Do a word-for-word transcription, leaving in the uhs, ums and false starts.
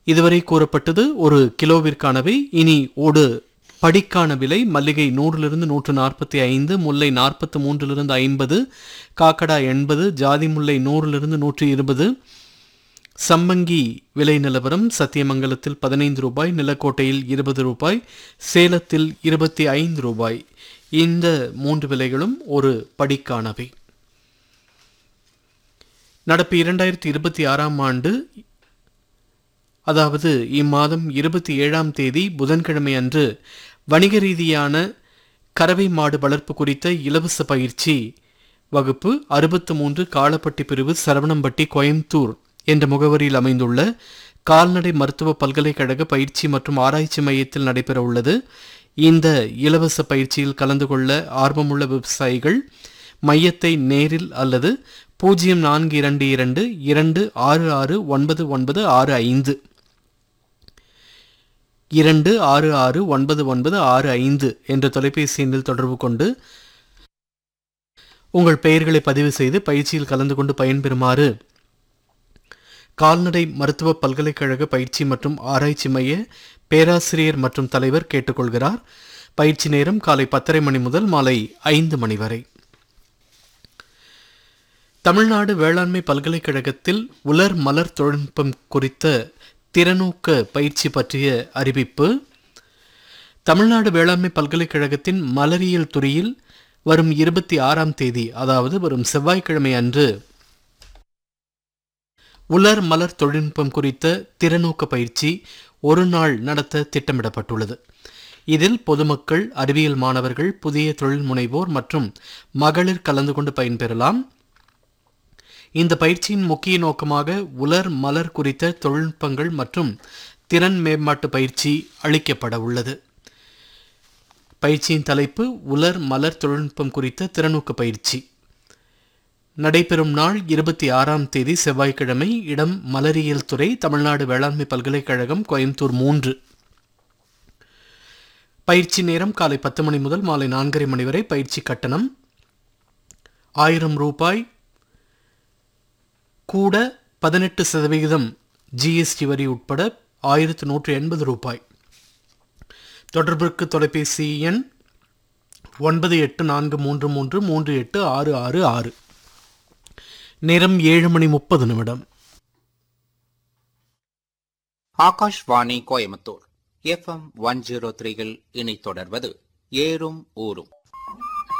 இதுவரை கூறப்பட்டது ஒரு கிலோவிற்கானவை. இனி ஒரு படிக்கான விலை. மல்லிகை நூறிலிருந்து நூற்று நாற்பத்தி ஐந்து, முல்லை நாற்பத்தி மூன்றிலிருந்து ஐம்பது, காக்கடா எண்பது, ஜாதி முல்லை நூறிலிருந்து நூற்றி இருபது. சம்பங்கி விலை நிலவரம்: சத்தியமங்கலத்தில் பதினைந்து ரூபாய், நிலக்கோட்டையில் இருபது ரூபாய், சேலத்தில் இருபத்தி ஐந்து ரூபாய். இந்த மூன்று விலைகளும் ஒரு படிக்கானவை. நடப்பு இரண்டாயிரத்தி இருபத்தி ஆறாம் ஆண்டு, அதாவது இம்மாதம் இருபத்தி ஏழாம் தேதி புதன்கிழமை அன்று வணிக ரீதியான கறவை மாடு வளர்ப்பு குறித்த இலவச பயிற்சி வகுப்பு அறுபத்து மூன்று காலப்பட்டி பிரிவு, சரவணம்பட்டி, கோயம்புத்தூர் என்ற முகவரியில் அமைந்துள்ள கால்நடை மருத்துவ பல்கலைக்கழக பயிற்சி மற்றும் ஆராய்ச்சி மையத்தில் நடைபெற உள்ளது. இந்த இலவச பயிற்சியில் கலந்து கொள்ள ஆர்வமுள்ள விவசாயிகள் மையத்தை நேரில் அல்லது பூஜ்ஜியம் நான்கு இரண்டு இரண்டு இரண்டு ஆறு ஆறு ஒன்பது ஒன்பது ஆறு ஐந்து இரண்டு ஆறு ஆறு ஒன்பது ஒன்பது ஆறு ஐந்து என்ற தொலைபேசி எண்ணில் தொடர்பு கொண்டு உங்கள் பெயர்களை பதிவு செய்து பயிற்சியில் கலந்து கொண்டு பயன்பெறுமாறு கால்நடை மருத்துவ பல்கலைக்கழக பயிற்சி மற்றும் ஆராய்ச்சி மைய பேராசிரியர் மற்றும் தலைவர் கேட்டுக்கொள்கிறார். பயிற்சி நேரம் காலை பத்தரை மணி முதல் மாலை ஐந்து மணி வரை. தமிழ்நாடு வேளாண்மை பல்கலைக்கழகத்தில் உலர் மலர் தொழில்நுட்பம் குறித்த திறனூக்க பயிற்சி பற்றிய அறிவிப்பு. தமிழ்நாடு வேளாண்மை பல்கலைக்கழகத்தின் மலரியல் துறையில் வரும் இருபத்தி ஆறாம் தேதி, அதாவது வரும் செவ்வாய்க்கிழமை அன்று உலர் மலர் தொழில்நுட்பம் குறித்த திறனூக்க பயிற்சி ஒரு நாள் நடத்த திட்டமிடப்பட்டுள்ளது. இதில் பொதுமக்கள், அறிவியல் மாணவர்கள், புதிய தொழில் முனைவோர் மற்றும் மகளிர் கலந்து கொண்டு பயன்பெறலாம். இந்த பயிற்சியின் முக்கிய நோக்கமாக உலர் மலர் குறித்த தொழில்நுட்பங்கள் மற்றும் திறன் மேம்பாட்டு பயிற்சி அளிக்கப்பட உள்ளது. பயிற்சியின் தலைப்பு உலர் மலர் தொழில்நுட்பம் குறித்த திறனூக்க பயிற்சி. நடைபெறும் நாள் இருபத்தி ஆறாம் தேதி செவ்வாய்க்கிழமை. இடம் மலரியல் துறை, தமிழ்நாடு வேளாண்மை பல்கலைக்கழகம், கோயம்புத்தூர் மூன்று. பயிற்சி நேரம் காலை பத்து மணி முதல் மாலை நான்கரை மணி வரை. பயிற்சி கட்டணம் ஆயிரம் ரூபாய் கூட பதினெட்டு சதவிகிதம் ஜிஎஸ்டி வரி உட்பட ஆயிரத்து நூற்று எண்பது ரூபாய். தொடர்பிற்கு தொலைபேசி எண் ஒன்பது எட்டு நான்கு மூன்று மூன்று மூன்று எட்டு ஆறு ஆறு ஆறு. நேரம் ஏழு மணி முப்பது நிமிடம். Akashvani Coimbatore FM one zero த்ரீயில் இனி தொடர்வது ஏறும் ஊரும்.